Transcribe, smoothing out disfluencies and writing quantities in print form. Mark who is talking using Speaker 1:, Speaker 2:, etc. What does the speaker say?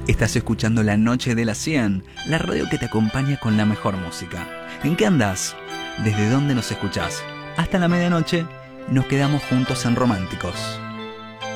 Speaker 1: Estás escuchando La Noche de las 100, la radio que te acompaña con la mejor música. ¿En qué andás? ¿Desde dónde nos escuchás? Hasta la medianoche nos quedamos juntos en Románticos.